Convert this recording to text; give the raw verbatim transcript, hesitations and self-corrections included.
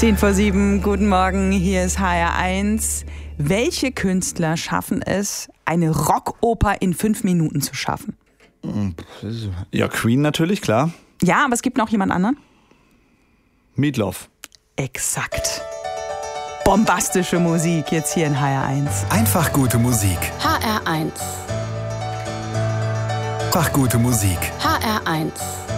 Zehn vor sieben, guten Morgen, hier ist H R eins. Welche Künstler schaffen es, eine Rockoper in fünf Minuten zu schaffen? Ja, Queen natürlich, klar. Ja, aber es gibt noch jemand anderen? Meatloaf. Exakt. Bombastische Musik jetzt hier in H R eins. Einfach gute Musik. H R eins. Einfach gute Musik. H R eins.